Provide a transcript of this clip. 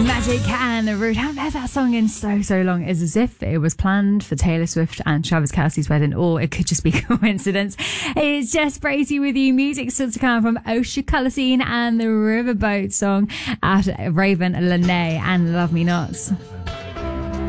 Magic and the Root. Haven't heard that song in so long. It's as if it was planned for Taylor Swift and Travis Kelce's wedding, or it could just be coincidence. It's Jess Bracey with you. Music still to come from Osha Colour Scene and the Riverboat song at Raven Lene and Love Me Not.